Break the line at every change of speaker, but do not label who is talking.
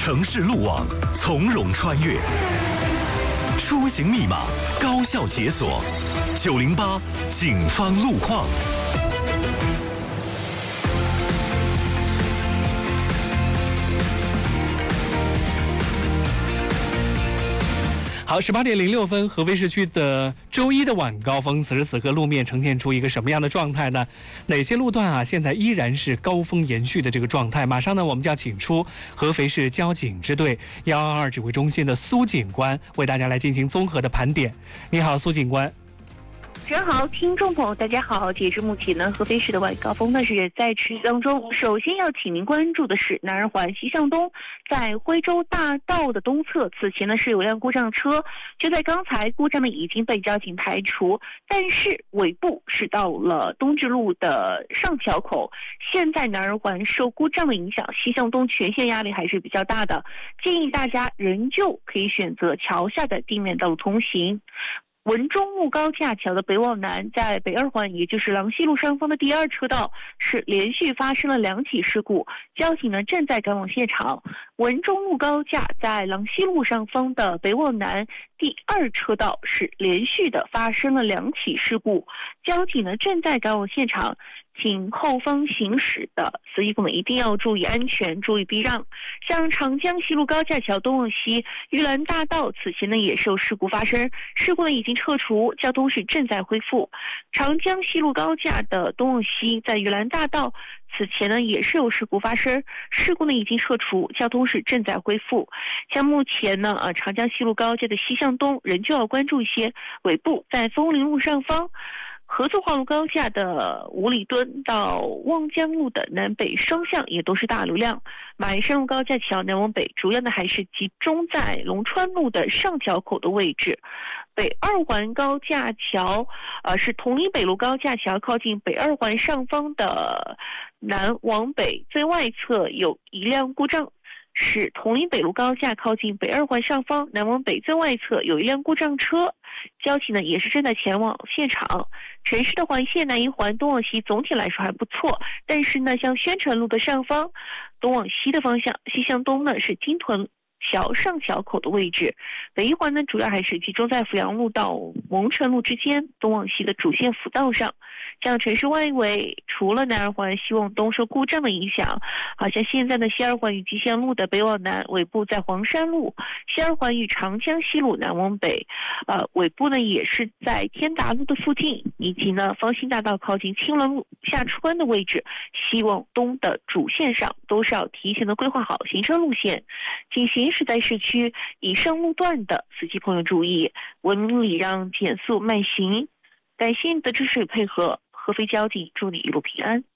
城市路网从容穿越，出行密码高效解锁，908警方路况。
好，18点06分，合肥市区的周一的晚高峰，此时此刻路面呈现出一个什么样的状态呢？哪些路段啊，现在依然是高峰延续的这个状态？马上呢，我们就要请出合肥市交警支队122指挥中心的苏警官，为大家来进行综合的盘点。你好，苏警官。
主持人好，听众朋友大家好。截至目前呢，合肥市的晚高峰呢是在持续当中。首先要请您关注的是南二环西向东，在徽州大道的东侧，此前呢是有辆故障车，就在刚才故障呢已经被交警排除，但是尾部是到了东直路的上桥口。现在南二环受故障的影响，西向东全线压力还是比较大的，建议大家仍旧可以选择桥下的地面道路通行。文中路高架桥的北往南，在北二环，也就是郎西路上方的第2车道，是连续发生了2起事故，交警呢正在赶往现场。文中路高架在郎西路上方的北往南第2车道是连续的发生了2起事故，交警呢正在赶往现场。请后方行驶的司机朋友一定要注意安全，注意避让。像长江西路高架桥东往西玉兰大道，此前呢也是有事故发生，事故呢已经撤除，交通是正在恢复。长江西路高架的东往西在玉兰大道，此前呢也是有事故发生，事故呢已经撤除，交通是正在恢复。像目前呢长江西路高架的西向东仍旧要关注一些，尾部在枫林路上方。合作化路高架的五里墩到望江路的南北双向也都是大流量。马鞍山路高架桥南往北，主要呢还是集中在龙川路的上桥口的位置。北二环高架桥，是同里北路高架桥靠近北二环上方的南往北最外侧有一辆故障。是同里北路高架靠近北二环上方南往北最外侧有一辆故障车，交警呢也是正在前往现场。城市的环线南一环东往西总体来说还不错，但是呢像宣传路的上方东往西的方向，西向东呢是金屯桥上桥口的位置。北一环呢主要还是集中在阜阳路到蒙城路之间东往西的主线辅道上。像城市外围，除了南二环西往东受故障的影响，好像现在的西二环与吉祥路的北往南尾部在黄山路，西二环与长江西路南往北，尾部呢也是在天达路的附近，以及呢方兴大道靠近青鸾路下川的位置，西往东的主线上都是要提前的规划好行车路线。请行驶在市区以上路段的司机朋友注意，文明礼让，减速慢行。感谢你的支持与配合，合肥交警祝你一路平安。